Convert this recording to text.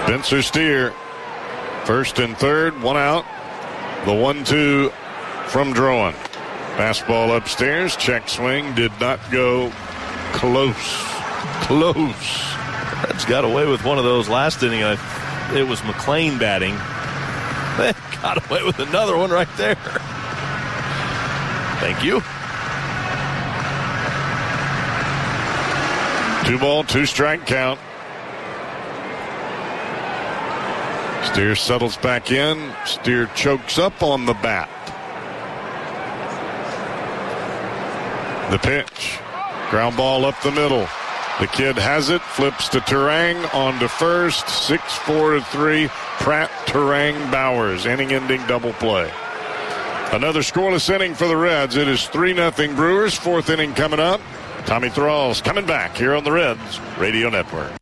Spencer Steer, first and third, one out. The 1-2 from Drowan. Fastball upstairs, check swing, did not go close. Reds got away with one of those last inning. It was McLean batting. They got away with another one right there. Thank you. 2-ball, 2-strike count. Steer settles back in. Steer chokes up on the bat. The pitch. Ground ball up the middle. The kid has it. Flips to Turang on to first. 6-4-3. Pratt, Turang, Bowers. Inning-ending double play. Another scoreless inning for the Reds. It is 3-0 Brewers. Fourth inning coming up. Tommy Thrall's coming back here on the Reds Radio Network.